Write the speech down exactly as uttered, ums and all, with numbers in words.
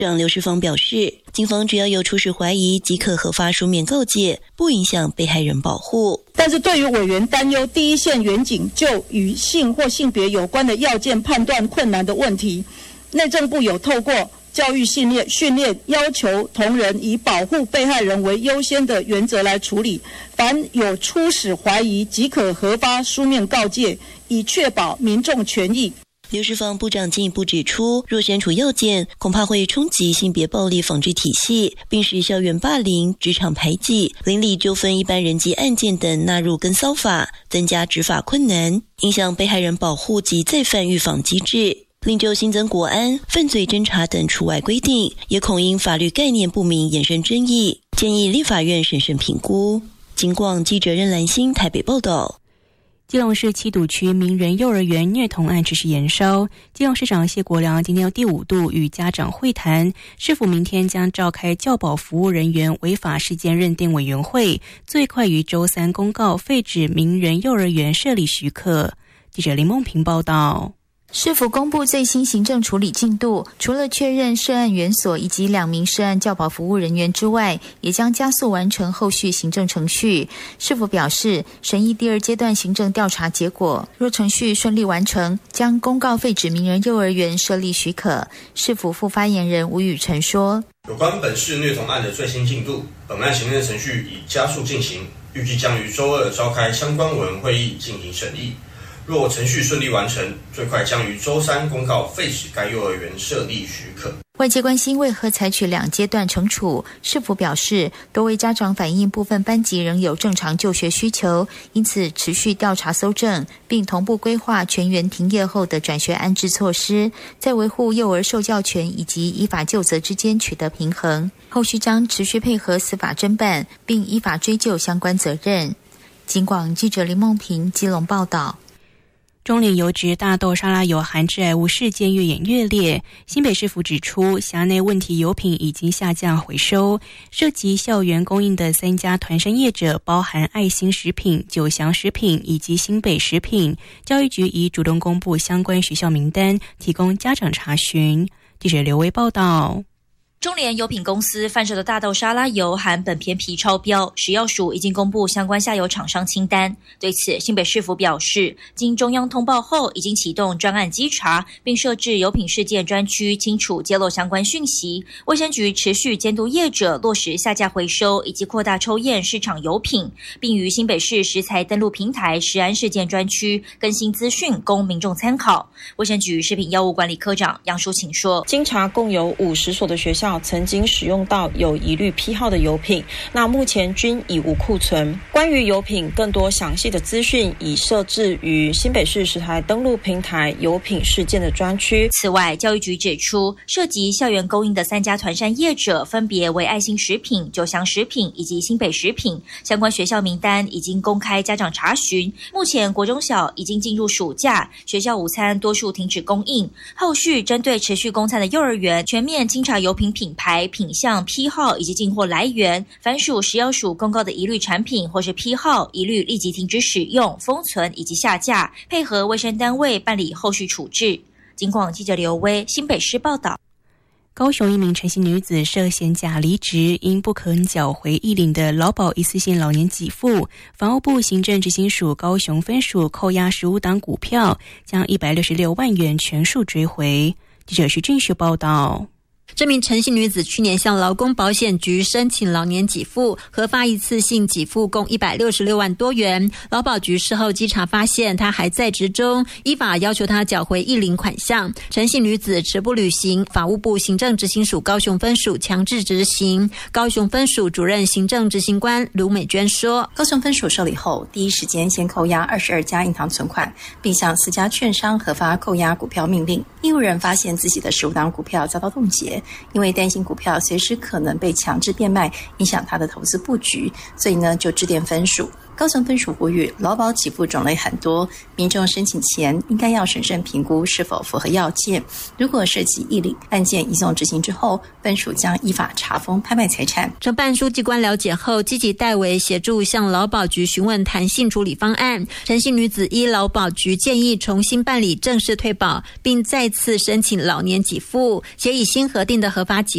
长刘世峰表示，警方只要有初始怀疑即可核发书面告诫，不影响被害人保护。 但是对于委员担忧第一线员警就与性或性别有关的要件判断困难的问题，内政部有透过教育训练训练要求同仁以保护被害人为优先的原则来处理，凡有初始怀疑即可核发书面告诫，以确保民众权益。 刘世芳部长进一步指出，若删除要件，恐怕会冲击性别暴力防治体系，并使校园霸凌、职场排挤、邻里纠纷、一般人际案件等纳入跟骚法，增加执法困难，影响被害人保护及再犯预防机制。另就新增国安、犯罪侦查等除外规定，也恐因法律概念不明衍生争议，建议立法院审慎评估。警广记者任兰心台北报道。 基隆市七堵区名人幼儿园虐童案持续延烧，基隆市长谢国良今天第五度与家长会谈，市府明天将召开教保服务人员违法事件认定委员会，最快于周三公告废止名人幼儿园设立许可。记者林梦平报道。 市府公布最新行政处理进度，除了确认涉案园所以及两名涉案教保服务人员之外，也将加速完成后续行政程序。市府表示，审议第二阶段行政调查结果，若程序顺利完成，将公告废止名人幼儿园设立许可。市府副发言人吴宇辰说， 有关本市虐童案的最新进度，本案行政程序已加速进行，预计将于周二召开相关委员会议进行审议。若程序顺利完成，最快将于周三公告废止该幼儿园设立许可。 外界关心为何采取两阶段惩处，市府表示，多位家长反映部分班级仍有正常就学需求，因此持续调查搜证，并同步规划全员停业后的转学安置措施，在维护幼儿受教权以及依法究责之间取得平衡。后续将持续配合司法侦办，并依法追究相关责任。警广记者林梦平基隆报道。 中联油质大豆沙拉油含致癌物事件越演越烈，新北市府指出，辖内问题油品已经下架回收，涉及校园供应的三家团膳业者包含爱心食品、九祥食品以及新北食品，教育局已主动公布相关学校名单，提供家长查询。记者刘威报道。 中联油品公司贩售的大豆沙拉油含苯偏皮超标，食药署已经公布相关下游厂商清单。对此，新北市府表示，经中央通报后，已经启动专案稽查，并设置油品事件专区，清楚揭露相关讯息。卫生局持续监督业者落实下架回收，以及扩大抽验市场油品，并于新北市食材登录平台食安事件专区更新资讯，供民众参考。卫生局食品药物管理科长杨淑琴说， 经查共有五十所的学校曾经使用到有疑虑批号的油品，那目前均已无库存。关于油品更多详细的资讯已设置于新北市食材登录平台油品事件的专区。 此外，教育局指出，涉及校园供应的三家团膳业者分别为爱心食品、九祥食品以及新北食品，相关学校名单已经公开家长查询。目前国中小已经进入暑假，学校午餐多数停止供应，后续针对持续供餐的幼儿园全面清查油品品牌、品项、批号以及进货来源，凡属食药署公告的疑虑产品或是批号，一律立即停止使用、封存以及下架，配合卫生单位办理后续处置。警广记者刘威新北市报道。 高雄一名陈姓女子涉嫌假离职，因不肯缴回一领的劳保一次性老年给付，房务部行政执行署高雄分署扣押十五档股票，将一百六十六万元全数追回。记者徐俊旭报道。 这名陈姓女子去年向劳工保险局申请老年给付，核发一次性给付共一百六十六万多元。劳保局事后稽查发现她还在职中，依法要求她缴回一领款项。陈姓女子迟不履行，法务部行政执行署高雄分署强制执行。高雄分署主任行政执行官卢美娟说， 高雄分署受理后，第一时间先扣押二十二家银行存款，并向四家券商核发扣押股票命令。业务人发现自己的十五档股票遭到冻结，因为担心股票随时可能被强制变卖，影响他的投资布局，所以呢就致电分署。高雄分署呼吁，劳保给付种类很多，民众申请前应该要审慎评估是否符合要件。如果涉及易领案件移送执行之后，分署将依法查封拍卖财产。 承办书记官了解后，积极代为协助向劳保局询问弹性处理方案。陈姓女子依劳保局建议重新办理正式退保，并再次申请老年给付，且以新核定的核发给